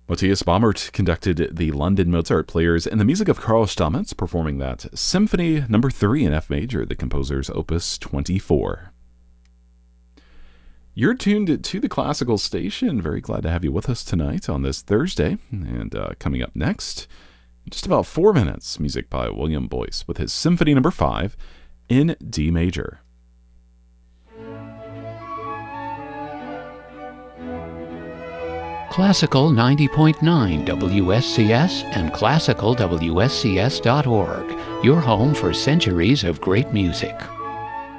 Matthias Baumert conducted the London Mozart Players and the music of Karl Stamitz, performing that Symphony No. 3 in F major, the composer's Opus 24. You're tuned to the Classical Station. Very glad to have you with us tonight on this Thursday. And coming up next, in just about 4 minutes, music by William Boyce with his Symphony No. 5 in D major. Classical 90.9 WSCS and classicalwscs.org, your home for centuries of great music.